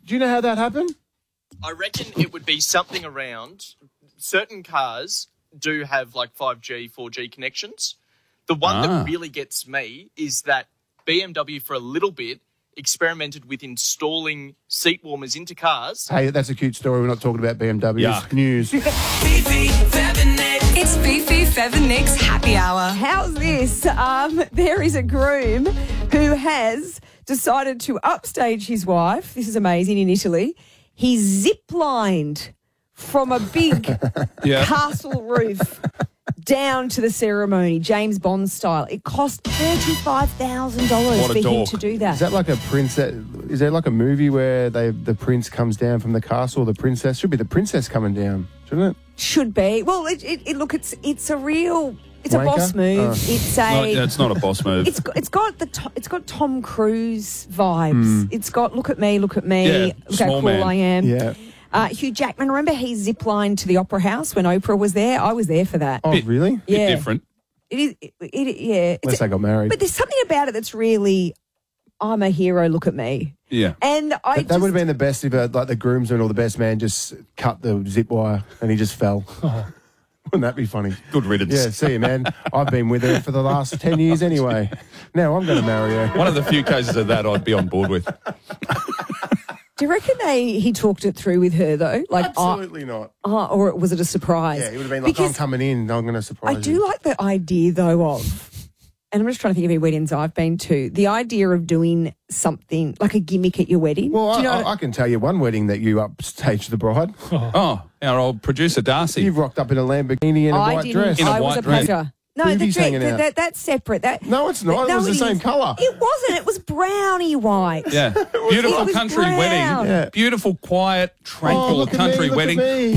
Do you know how that happened? I reckon it would be something around certain cars do have like 5G, 4G connections. The one that really gets me is that BMW for a little bit experimented with installing seat warmers into cars. Hey, that's a cute story. We're not talking about BMW. It's news. Fifi, Fab and Nick. It's Fifi, Fab and Nick's Happy Hour. How's this? There is a groom who has decided to upstage his wife. This is amazing in Italy. He zip-lined from a big castle roof down to the ceremony, James Bond style. It cost $35,000 for him to do that. Is that like a princess? Is there like a movie where the prince comes down from the castle? The princess should be the princess coming down, shouldn't it? Should be. Well, it's a real. It's Wanker? a boss move. It's not a boss move. It's got Tom Cruise vibes. It's got look at me, Yeah, look how cool man. I am. Yeah. Hugh Jackman, remember he ziplined to the Opera House when Oprah was there? I was there for that. Oh, really? Yeah. Bit different. It is. Yeah. Unless they got married. But there's something about it that's really, I'm a hero. Look at me. Yeah. And But that would have been the best if like the groomsman or the best man just cut the zip wire and he just fell. Wouldn't that be funny? Good riddance. Yeah, see you, man. I've been with her for the last 10 years anyway. Now I'm going to marry her. One of the few cases of that I'd be on board with. Do you reckon he talked it through with her though? Like, Absolutely not. or was it a surprise? Yeah, it would have been like, I'm coming in. I'm going to surprise I you. do like the idea though of, and I'm just trying to think of any weddings I've been to, the idea of doing something like a gimmick at your wedding. Well, Do you know I can tell you one wedding that you upstaged the bride. Oh, our old producer Darcy. You've rocked up in a Lamborghini and a I white didn't. dress. In a I was white a dress. pleasure. No, the Boobies dress, hanging out. that's separate. No, it's not. It was the same colour. It wasn't. It was brownie white. Yeah. Beautiful It was country brown. wedding. Yeah. Beautiful, quiet, tranquil look at country me, look at wedding. me.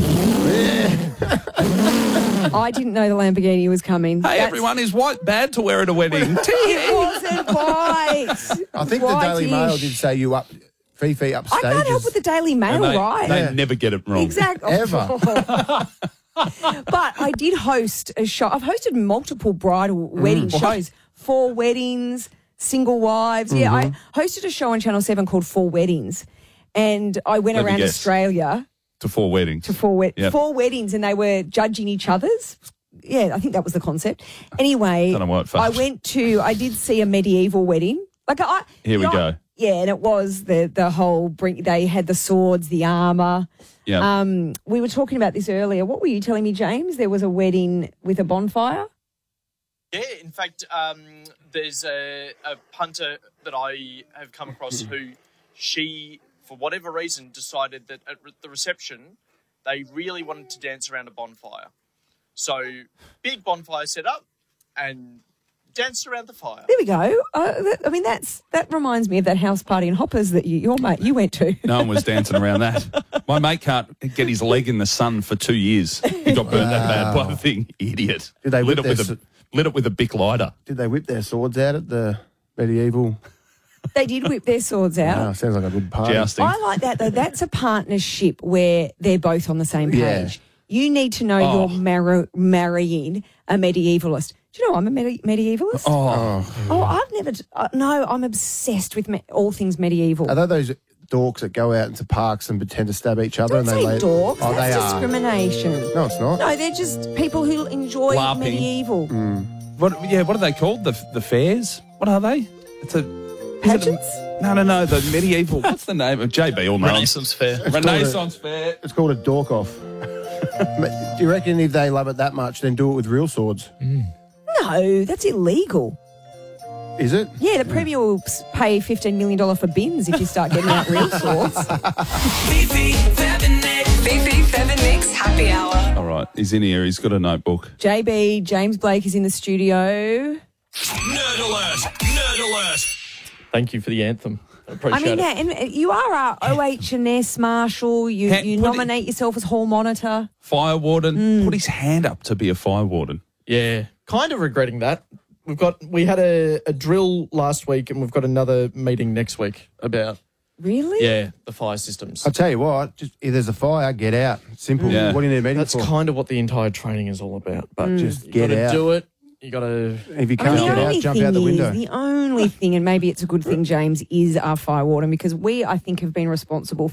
Yeah. I didn't know the Lamborghini was coming. Hey, everyone, is white bad to wear at a wedding? It wasn't white. I think the Daily Mail Whitish. did say you Fifi upstages. I can't help with the Daily Mail, And they, right? they Yeah. never get it wrong. Exactly. Ever. But I did host a show. I've hosted multiple bridal wedding shows. 4 weddings, single wives. Yeah, I hosted a show on Channel 7 called 4 Weddings. And I went Let me around guess. Australia To 4 weddings. to 4 Yep. 4 weddings, and they were judging each other's. Yeah, I think that was the concept. Anyway, Don't know why it failed. I did see a medieval wedding. Here we go. Yeah, and it was the whole they had the swords, the armour. Yeah. We were talking about this earlier. What were you telling me, James? There was a wedding with a bonfire? Yeah, in fact, there's a punter that I have come across who she, for whatever reason, decided that at the reception they really wanted to dance around a bonfire. So, big bonfire set up and danced around the fire. There we go. That reminds me of that house party in Hoppers that your mate you went to. No one was dancing around that. My mate can't get his leg in the sun for 2 years. He got burnt that bad by the thing. Idiot. Did they lit whip it with a Bic lighter. Did they whip their swords out at the medieval? They did whip their swords out. Oh, sounds like a good party. Jousting. I like that though. That's a partnership where they're both on the same page. Yeah. You need to know you're marrying a medievalist. Do you know I'm a medievalist? I've never. No, I'm obsessed with all things medieval. Are they those dorks that go out into parks and pretend to stab each other? Don't and say they dorks. Oh, That's they are. discrimination. No, it's not. No, they're just people who enjoy LARPing. medieval What are they called? The fairs? What are they? It's a pageants. No, the medieval. What's the name of JB or Renaissance Fair. Renaissance Fair. It's called a dork off. Do you reckon if they love it that much, then do it with real swords? No, that's illegal. Is it? Yeah, the Premier will pay $15 million for bins if you start getting out real swords. Fifi, Fab and Nick. Fifi, Fab and Nick's Happy Hour. All right, he's in here. He's got a notebook. JB, James Blake is in the studio. Nerd alert! Nerd alert! Thank you for the anthem. I I appreciate mean, it. and you are our OH&S marshal. You Put nominate yourself as hall monitor. Fire warden. Put his hand up to be a fire warden. Yeah, kind of regretting that. We had a drill last week, and we've got another meeting next week about Really? the fire systems. I'll tell you what, just if there's a fire, get out. Simple. Yeah. What do you need a meeting That's for? kind of what the entire training is all about. But Just you get got to out. do it. You got to. If you I can't mean, get out, jump out the window. The only thing, and maybe it's a good thing, James, is our fire warden because we, I think, have been responsible